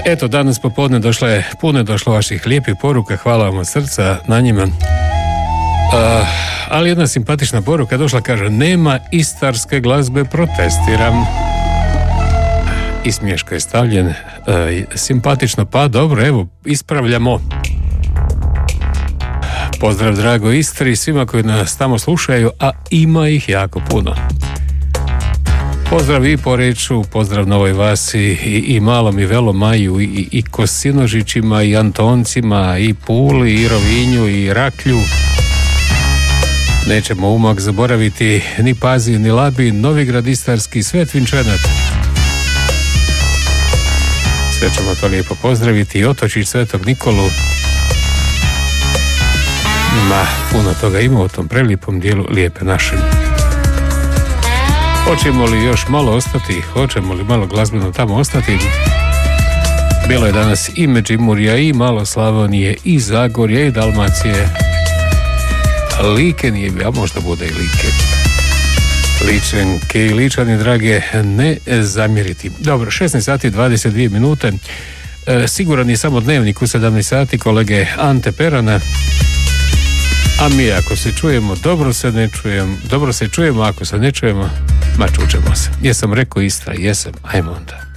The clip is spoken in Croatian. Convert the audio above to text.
Eto, danas popodne puno je došlo vaših lijepih poruka, hvala vam od srca na njima. Ali jedna simpatična poruka došla, kaže: nema istarske glazbe, protestiram. I smiješko je stavljen. Simpatično, pa dobro, evo, ispravljamo. Pozdrav drago Istri, svima koji nas tamo slušaju, a ima ih jako puno. Pozdrav i Poreču, pozdrav Novoj Vasi, i Malom i Velomaju, i Kosinožićima, i Antoncima, i Puli, i Rovinju, i Raklju. Nećemo Umag zaboraviti, ni Pazin, ni Labin, Novigrad Istarski, Svet Vinčanat. Sve ćemo to lijepo pozdraviti, i Otočić Svetog Nikolu. Puno toga ima u tom prelijepom dijelu Lijepe naše. Hoćemo li još malo ostati? Hoćemo li malo glazbeno tamo ostati? Bilo je danas i Međimurja, i malo Slavonije, i Zagorje, i Dalmacije. Like nije bio, a možda bude i Like. Ličenke i Ličani, drage, ne zamjeriti. Dobro, 16 sati 22 minute. Siguran je samo dnevnik u 17 sati kolege Ante Perana. A mi ako se čujemo, dobro se čujemo, ako se ne čujemo, čućemo se. Jesam rekao Istra, jesam, ajmo onda.